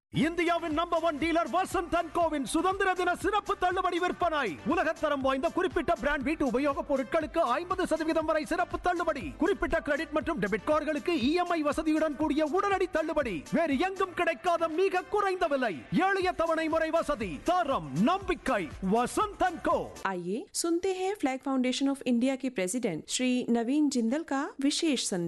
இந்தியாவின் number 1 dealer Vasanth and CoWIN சுதந்திர தின சிறப்பு தள்ளுபடி விற்பனை. உலகத்தரம் வாய்ந்த குறிப்பிட்ட பிராண்ட் வீட்டு உபயோகப் பொருட்களுக்கு 50% வரை சிறப்பு தள்ளுபடி. குறிப்பிட்ட கிரெடிட் மற்றும் டெபிட் கார்டுகளுக்கு இஎம்ஐ வசதியுடன் கூடிய உடனடி தள்ளுபடி. வேறு எங்கும் கிடைக்காத மிக குறைந்த விலை. எளிய தவணை முறை வசதி. தரம் நம்பிக்கை வசந்த் அண்ட் கோ. आइए सुनते हैं फ्लैग फाउंडेशन ऑफ इंडिया के प्रेसिडेंट श्री नवीन जिंदल का विशेष संदेश।